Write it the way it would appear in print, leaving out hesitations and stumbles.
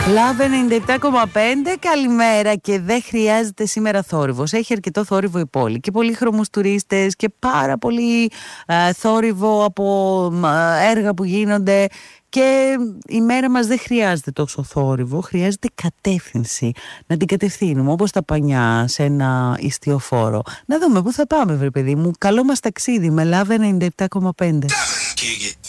Love 97,5, καλημέρα και δεν χρειάζεται σήμερα θόρυβος. Έχει αρκετό θόρυβο η πόλη και πολύχρωμους τουρίστες και πάρα πολύ θόρυβο από έργα που γίνονται και η μέρα μας δεν χρειάζεται τόσο θόρυβο, χρειάζεται κατεύθυνση, να την κατευθύνουμε όπως τα πανιά σε ένα ιστιοφόρο. Να δούμε πού θα πάμε βρε παιδί μου, καλό μας ταξίδι με Love 97,5.